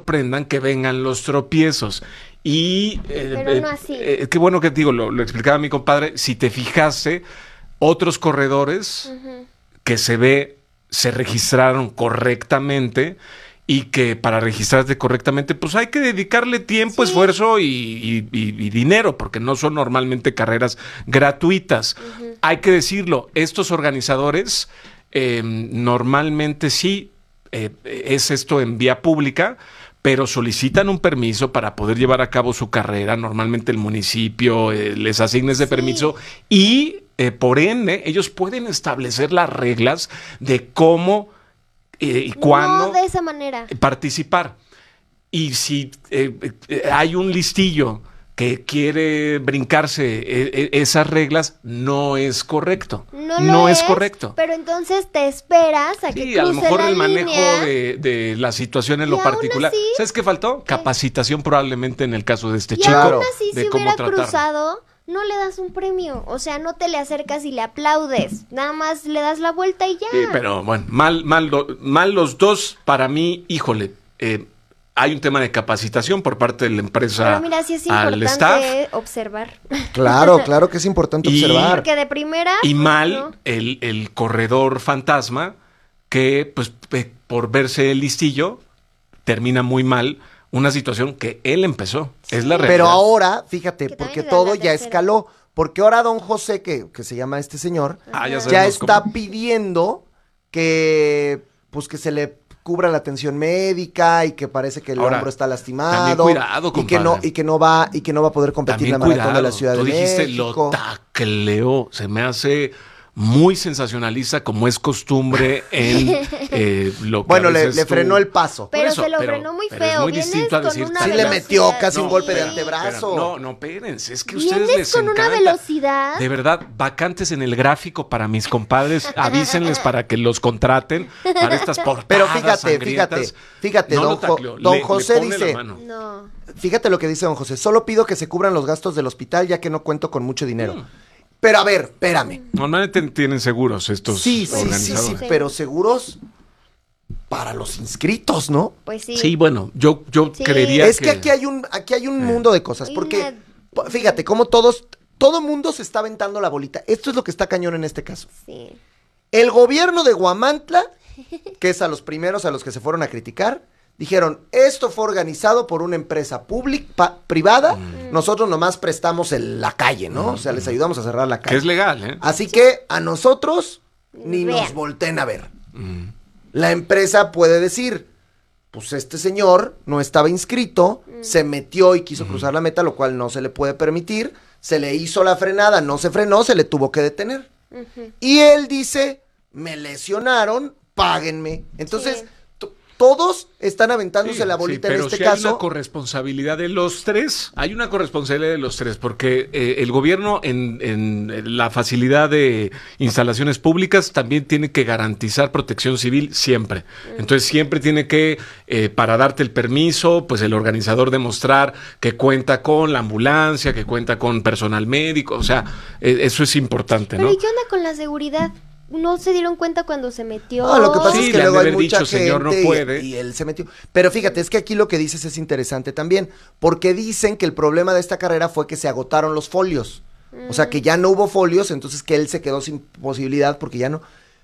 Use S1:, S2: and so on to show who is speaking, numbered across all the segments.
S1: sorprendan que vengan los tropiezos. Y
S2: pero no así.
S1: Qué bueno que digo, lo explicaba mi compadre, si te fijaste, otros corredores que se registraron correctamente y que para registrarte correctamente, pues hay que dedicarle tiempo, esfuerzo y dinero, porque no son normalmente carreras gratuitas. Hay que decirlo, estos organizadores normalmente sí es esto en vía pública, pero solicitan un permiso para poder llevar a cabo su carrera. Normalmente el municipio les asigna ese permiso y por ende ellos pueden establecer las reglas de cómo y cuándo
S2: no de esa manera
S1: participar. Y si hay un listillo que quiere brincarse esas reglas, no es correcto. No es correcto.
S2: Pero entonces te esperas a que cruce
S1: a lo mejor
S2: la
S1: el manejo
S2: línea.
S1: de la situación en lo
S2: Y
S1: particular.
S2: aún así,
S1: ¿Sabes qué faltó? Capacitación probablemente en el caso de este
S2: Y
S1: chico.
S2: aún así,
S1: de
S2: si
S1: cómo
S2: hubiera
S1: tratarlo.
S2: cruzado, no le das un premio. O sea, no te le acercas y le aplaudes. Nada más le das la vuelta y ya.
S1: Sí, pero bueno, mal los dos. Para mí, híjole, hay un tema de capacitación por parte de la empresa
S2: Pero mira, sí es
S1: al staff.
S2: importante observar.
S3: Claro que es importante observar.
S2: Porque de primera...
S1: Y
S2: pues,
S1: mal
S2: ¿no?
S1: el corredor fantasma que, pues, por verse el listillo, termina muy mal una situación que él empezó. Es la realidad.
S3: Pero ahora, fíjate,
S2: Que
S3: porque
S2: también
S3: todo
S2: la
S3: ya
S2: tercera.
S3: escaló. Porque ahora don José, que se llama este señor,
S1: Ya
S3: ya
S1: sabemos
S3: está
S1: cómo.
S3: pidiendo que se le cubra la atención médica y que parece que el
S1: Ahora,
S3: hombro está
S1: también
S3: lastimado
S1: cuidado,
S3: y que no
S1: compadre.
S3: y que no va a poder competir
S1: También
S3: en la maratón
S1: cuidado.
S3: de la Ciudad
S1: Tú
S3: de
S1: dijiste,
S3: México.
S1: lo tacleó. Se me hace muy sensacionalista, como es costumbre en lo que
S3: Bueno,
S1: a
S3: le
S1: veces tú-
S3: frenó el paso.
S2: Pero
S1: eso,
S2: se lo
S1: pero-
S2: frenó muy
S1: pero es
S2: feo.
S1: muy
S2: Vienes
S1: distinto a
S2: con
S1: decir,
S2: una
S3: Sí le
S2: velocidad.
S3: metió casi un
S1: No,
S3: golpe de
S1: espera,
S3: antebrazo.
S1: No, espérense, es que ustedes
S2: Vienes
S1: les
S2: con una
S1: encanta.
S2: velocidad.
S1: De verdad, vacantes en el gráfico para mis compadres, avísenles para que los contraten para estas portadas
S3: Pero fíjate,
S1: sangrientas.
S3: fíjate,
S1: No lo
S3: don
S1: tacleó,
S3: don
S1: le
S3: José
S1: pone la
S3: dice,
S1: mano.
S2: No.
S3: fíjate lo que dice don José, solo pido que se cubran los gastos del hospital ya que no cuento con mucho dinero. Pero a ver, espérame.
S1: Normalmente tienen seguros estos
S3: Sí,
S1: organizadores.
S2: Sí.
S3: pero seguros para los inscritos, ¿no?
S2: Pues sí.
S1: Sí, bueno, yo
S2: Sí.
S1: creería
S3: Es que aquí hay un mundo de cosas,
S2: Hay
S3: porque fíjate cómo todo mundo se está aventando la bolita. Esto es lo que está cañón en este caso.
S2: Sí.
S3: El gobierno de Huamantla, que es a los primeros a los que se fueron a criticar, dijeron, esto fue organizado por una empresa privada, nosotros nomás prestamos la calle, ¿no? O sea, les ayudamos a cerrar la
S1: que
S3: calle.
S1: es legal, ¿eh?
S3: Así que a nosotros ni
S2: Vean.
S3: nos volteen a ver. La empresa puede decir, pues este señor no estaba inscrito, se metió y quiso cruzar la meta, lo cual no se le puede permitir, se le hizo la frenada, no se frenó, se le tuvo que detener. Y él dice, me lesionaron, páguenme. Entonces,
S2: Sí.
S3: todos están aventándose
S1: Sí,
S3: la bolita
S1: sí,
S3: en
S1: pero
S3: este
S1: sí hay
S3: caso.
S1: una corresponsabilidad de los tres. Hay una corresponsabilidad de los tres, porque el gobierno en la facilidad de instalaciones públicas también tiene que garantizar protección civil siempre. Entonces siempre tiene que, para darte el permiso, pues el organizador demostrar que cuenta con la ambulancia, que cuenta con personal médico. O sea, eso es importante,
S2: Pero
S1: ¿no?
S2: ¿y qué onda con la seguridad? ¿No se dieron cuenta cuando se metió?
S3: No, lo que pasa
S1: Sí,
S3: es que
S1: le han
S3: luego
S1: de
S3: hay
S1: haber
S3: mucha
S1: dicho, señor, no
S3: gente
S1: puede.
S3: y él se metió. Pero fíjate, es que aquí lo que dices es interesante también, porque dicen que el problema de esta carrera fue que se agotaron los folios. O sea, que ya no hubo folios, entonces que él se quedó sin posibilidad porque ya no.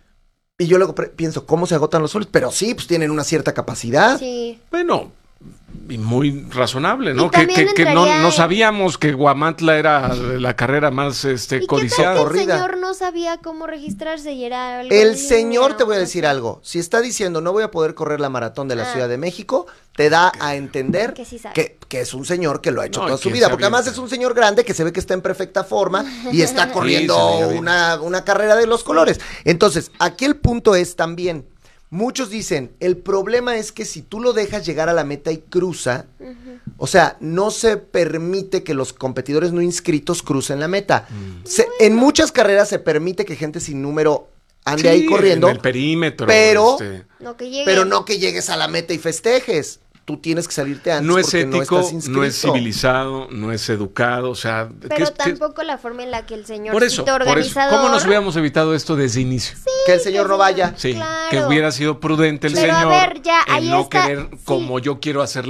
S3: Y yo luego pienso, ¿cómo se agotan los folios? Pero sí, pues tienen una cierta capacidad.
S2: Sí.
S1: Bueno, y muy razonable, ¿no?
S2: Y
S1: Que
S2: también
S1: no
S2: entraría
S1: sabíamos que Huamantla era la carrera más
S2: ¿Y qué
S1: codiciada.
S2: tal que el
S3: Corrida.
S2: señor no sabía cómo registrarse y era algo
S3: El
S2: en
S3: señor,
S2: línea
S3: te voy a
S2: o
S3: decir
S2: así?
S3: algo, si está diciendo no voy a poder correr la maratón de la
S2: Ah.
S3: Ciudad de México, te da a entender
S2: Que sí sabe.
S3: que es un señor que lo ha hecho
S1: No,
S3: toda
S1: y
S3: su
S1: que
S3: vida,
S1: se
S3: porque además
S1: avienta.
S3: es un señor grande que se ve que está en perfecta forma y está corriendo
S1: se veía bien.
S3: una carrera de los colores. Entonces, aquí el punto es también, muchos dicen, el problema es que si tú lo dejas llegar a la meta y cruza, o sea, no se permite que los competidores no inscritos crucen la meta. En muchas carreras se permite que gente sin número ande
S1: Sí,
S3: ahí corriendo,
S1: en el perímetro.
S3: pero-
S2: No, que llegue.
S3: pero no que llegues a la meta y festejes. Tú tienes que salirte antes
S1: no es
S3: porque
S1: ético,
S3: no estás inscrito.
S1: no es civilizado, no es educado, o sea...
S2: Pero tampoco la forma en la que el señor
S1: por eso,
S2: organizador...
S1: ¿cómo nos hubiéramos evitado esto desde inicio?
S3: Que el señor no vaya.
S1: Sí,
S2: Claro.
S1: que hubiera sido prudente el
S2: Pero a
S1: señor
S2: ver, ya,
S1: en
S2: ahí
S1: no
S2: está,
S1: querer
S2: sí.
S1: como yo quiero hacer